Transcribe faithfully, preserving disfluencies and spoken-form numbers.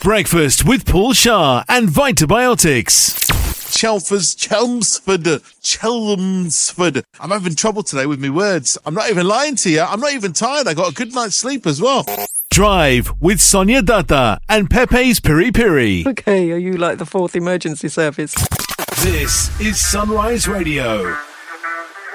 Breakfast with Paul Shah and Vitabiotics. Chelfers, Chelmsford, Chelmsford. I'm having trouble today with my words. I'm not even lying to you. I'm not even tired. I got a good night's sleep as well. Drive with Sonia Datta and Pepe's Piri Piri. Okay, are you like the fourth emergency service? This is Sunrise Radio.